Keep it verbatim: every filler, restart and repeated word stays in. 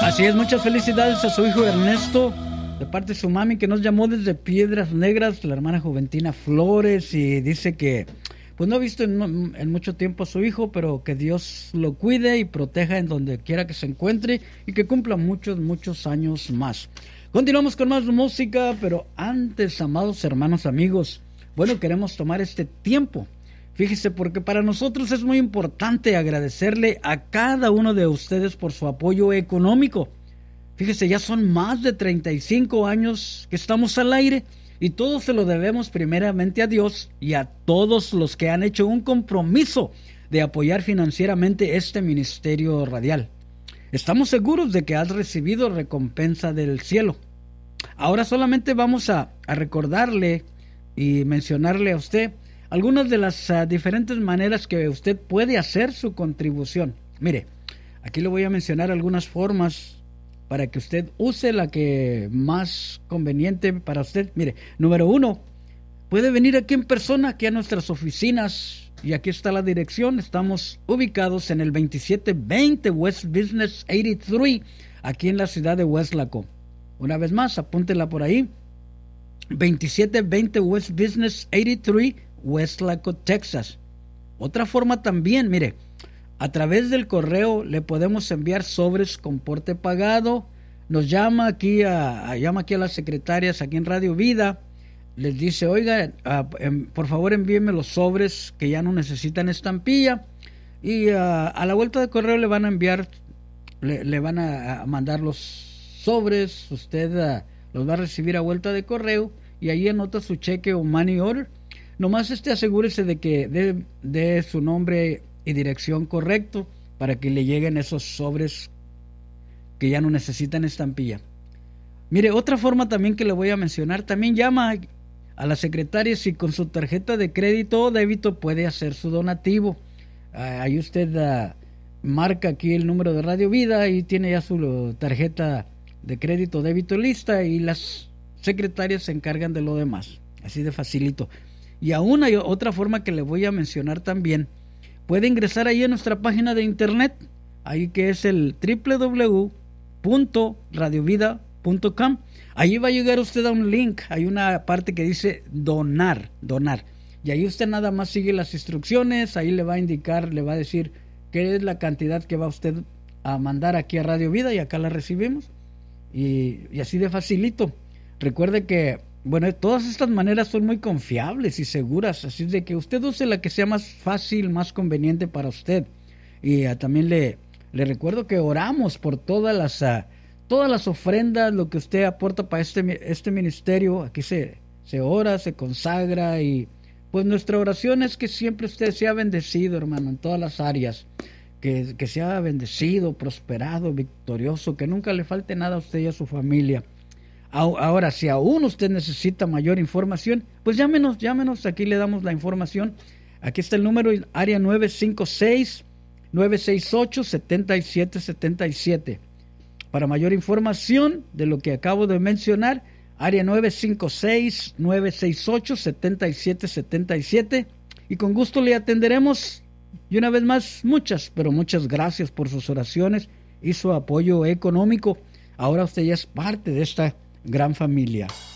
Así es, muchas felicidades a su hijo Ernesto, de parte de su mami, que nos llamó desde Piedras Negras, la hermana Juventina Flores, y dice que pues no ha visto en, en mucho tiempo a su hijo, pero que Dios lo cuide y proteja en donde quiera que se encuentre y que cumpla muchos, muchos años más. Continuamos con más música, pero antes, amados hermanos, amigos, bueno, queremos tomar este tiempo. Fíjese, porque para nosotros es muy importante agradecerle a cada uno de ustedes por su apoyo económico. Fíjese, ya son más de treinta y cinco años que estamos al aire y todo se lo debemos primeramente a Dios y a todos los que han hecho un compromiso de apoyar financieramente este ministerio radial. Estamos seguros de que has recibido recompensa del cielo. Ahora solamente vamos a, a recordarle y mencionarle a usted algunas de las uh, diferentes maneras que usted puede hacer su contribución. Mire, aquí le voy a mencionar algunas formas para que usted use la que más conveniente para usted. Mire, número uno, puede venir aquí en persona, aquí a nuestras oficinas, y aquí está la dirección. Estamos ubicados en el veintisiete veinte West Business ochenta y tres, aquí en la ciudad de Weslaco. Una vez más, apúntela por ahí, veintisiete veinte West Business ochenta y tres, Weslaco, Texas. Otra forma también, mire, a través del correo le podemos enviar sobres con porte pagado. Nos llama aquí a, a llama aquí a las secretarias aquí en Radio Vida. Les dice, oiga, uh, em, por favor envíenme los sobres que ya no necesitan estampilla. Y uh, a la vuelta de correo le van a enviar, le, le van a, a mandar los sobres. Usted uh, los va a recibir a vuelta de correo y ahí anota su cheque o money order. Nomás este asegúrese de que dé de su nombre y dirección correcto para que le lleguen esos sobres que ya no necesitan estampilla. Mire, otra forma también que le voy a mencionar, también llama a las secretarias y con su tarjeta de crédito o débito puede hacer su donativo. Uh, ahí usted uh, marca aquí el número de Radio Vida y tiene ya su tarjeta de crédito o débito lista y las secretarias se encargan de lo demás. Así de facilito. Y aún hay otra forma que le voy a mencionar también. Puede ingresar ahí a nuestra página de internet, ahí que es el doble u doble u doble u punto radio vida punto com. Ahí va a llegar usted a un link, hay una parte que dice donar, donar. Y ahí usted nada más sigue las instrucciones, ahí le va a indicar, le va a decir qué es la cantidad que va usted a mandar aquí a Radio Vida y acá la recibimos. Y, y así de facilito. Recuerde que bueno, todas estas maneras son muy confiables y seguras, así de que usted use la que sea más fácil, más conveniente para usted. Y uh, también le, le recuerdo que oramos por todas las uh, todas las ofrendas, lo que usted aporta para este, este ministerio. Aquí se, se ora, se consagra y pues nuestra oración es que siempre usted sea bendecido, hermano, en todas las áreas. Que, que sea bendecido, prosperado, victorioso, que nunca le falte nada a usted y a su familia. Ahora, si aún usted necesita mayor información, pues llámenos, llámenos, aquí le damos la información. Aquí está el número, área nueve cinco seis, nueve seis ocho, siete siete siete siete. Para mayor información de lo que acabo de mencionar, área nueve cinco seis, nueve seis ocho, siete siete siete siete. Y con gusto le atenderemos. Y una vez más, muchas, pero muchas gracias por sus oraciones y su apoyo económico. Ahora usted ya es parte de esta gran familia.